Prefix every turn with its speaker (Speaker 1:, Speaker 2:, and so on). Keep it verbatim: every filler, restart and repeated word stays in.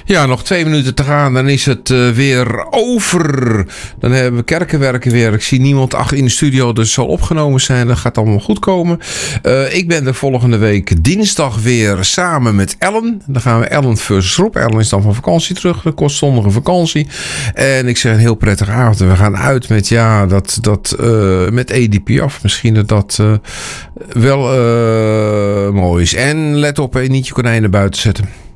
Speaker 1: Ja, nog twee minuten te gaan. Dan is het uh, weer over. Dan hebben we kerkenwerken weer. Ik zie niemand achter in de studio. Dus het zal opgenomen zijn. Dat gaat allemaal goed komen. Uh, ik ben de volgende week dinsdag weer samen met Ellen. Dan gaan we Ellen versus Rob. Ellen is dan van vakantie terug. De kortstondige vakantie. En ik zeg een heel prettige avond. We gaan uit met ja, dat, dat uh, met E D P af. Misschien dat dat uh, wel uh, mooi is. En let op, niet je konijnen buiten zetten.